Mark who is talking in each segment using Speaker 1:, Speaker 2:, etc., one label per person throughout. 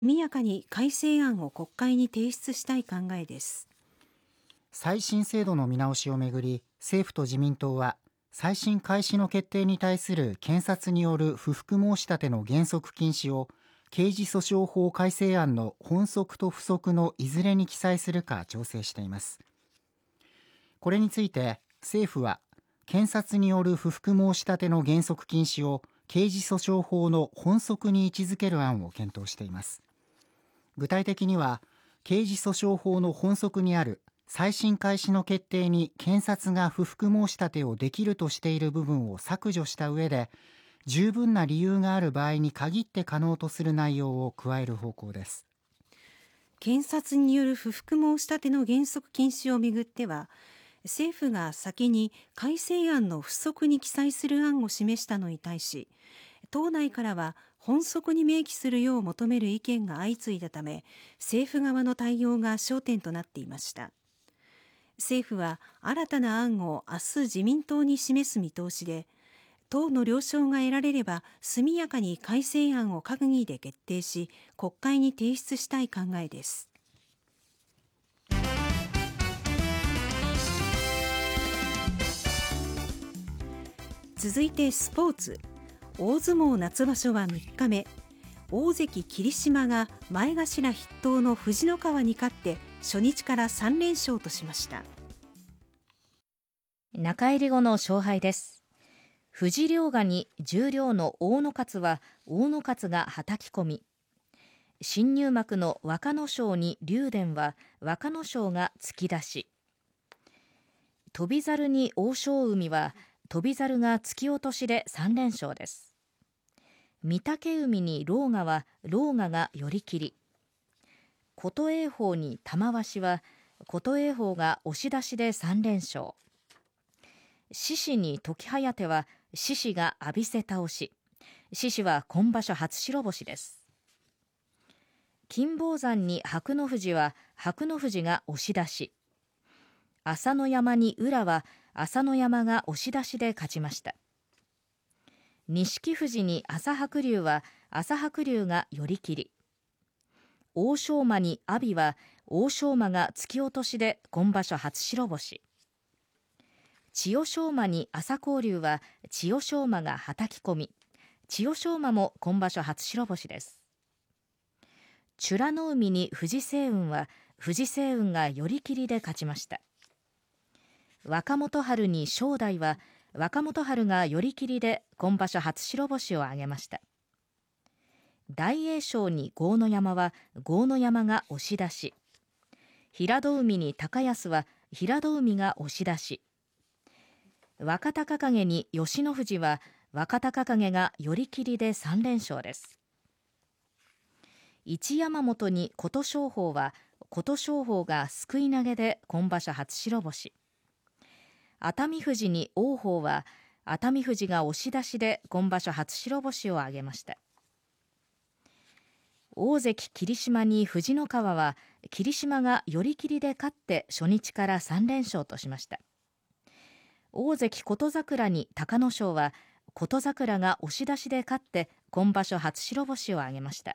Speaker 1: 速やかに改正案を国会に提出したい考えです。
Speaker 2: 再審制度の見直しをめぐり、政府と自民党は再審開始の決定に対する検察による不服申し立ての原則禁止を刑事訴訟法改正案の本則と付則のいずれに記載するか調整しています。これについて政府は、検察による不服申し立ての原則禁止を刑事訴訟法の本則に位置づける案を検討しています。具体的には、刑事訴訟法の本則にある再審開始の決定に検察が不服申し立てをできるとしている部分を削除した上で、十分な理由がある場合に限って可能とする内容を加える方向です。
Speaker 1: 検察による不服申し立ての原則禁止をめぐっては、政府が先に改正案の付則に記載する案を示したのに対し、党内からは本則に明記するよう求める意見が相次いだため、政府側の対応が焦点となっていました。政府は新たな案を明日自民党に示す見通しで、党の了承が得られれば速やかに改正案を閣議で決定し、国会に提出したい考えです。続いてスポーツ。大相撲夏場所は3日目、大関霧島が前頭筆頭の藤ノ川に勝って初日から3連勝としました。
Speaker 3: 中入り後の勝敗です。富士凌駕に十両の大野勝は大野勝がはたき込み、新入幕の若野賞に竜電は若野賞が突き出し、翔猿に欧勝海は翔猿が突き落としで3連勝です。御嶽海に狼雅は狼雅が寄り切り、琴恵峰に玉鷲は琴恵峰が押し出しで3連勝、獅子に時疾風は獅子が浴びせ倒し、獅子は今場所初白星です。金峰山に白の富士は白の富士が押し出し、朝乃山に宇良は朝乃山が押し出しで勝ちました。錦富士に朝白龍は朝白龍が寄り切り、欧勝馬に阿炎は欧勝馬が突き落としで今場所初白星、千代翔馬に朝紅龍は千代翔馬がはたき込み、千代翔馬も今場所初白星です。美らの海に藤青雲は藤青雲が寄り切りで勝ちました。若元春に正代は若元春が寄り切りで今場所初白星を挙げました。大栄翔に豪ノ山は豪ノ山が押し出し、平戸海に高安は平戸海が押し出し、若隆景に吉野富士は若隆景が寄り切りで3連勝です。一山本に琴勝峰は琴勝峰がすくい投げで今場所初白星、熱海富士に王鵬は熱海富士が押し出しで今場所初白星を挙げました。大関霧島に藤ノ川は霧島が寄り切りで勝って初日から3連勝としました。大関琴櫻に隆の勝は琴櫻が押し出しで勝って今場所初白星を挙げました。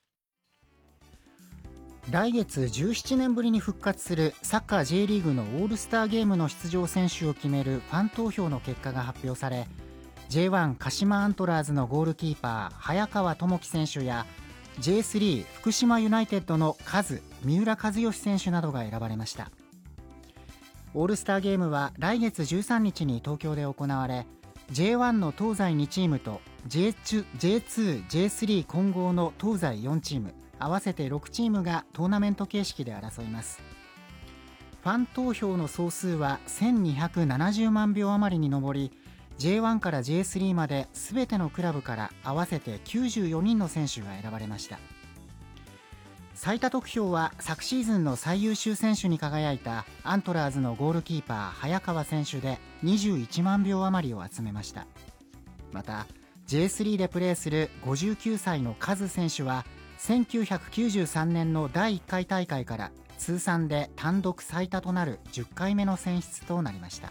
Speaker 2: 来月17年ぶりに復活するサッカー J リーグのオールスターゲームの出場選手を決めるファン投票の結果が発表され、 J1 鹿島アントラーズのゴールキーパー早川智樹選手や J3 福島ユナイテッドのカズ三浦知良選手などが選ばれました。オールスターゲームは来月13日に東京で行われ、 J1 の東西2チームと J2、J3 混合の東西4チーム合わせて6チームがトーナメント形式で争います。ファン投票の総数は1270万票余りに上り、 J1 から J3 まで全てのクラブから合わせて94人の選手が選ばれました。最多得票は昨シーズンの最優秀選手に輝いたアントラーズのゴールキーパー早川選手で21万票余りを集めました。また J3 でプレーする59歳のカズ選手は1993年の第1回大会から通算で単独最多となる10回目の選出となりました。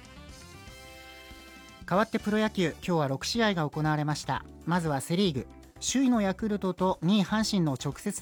Speaker 2: 代わってプロ野球、今日は6試合が行われました。まずはセリーグ、首位のヤクルトと2位阪神の直接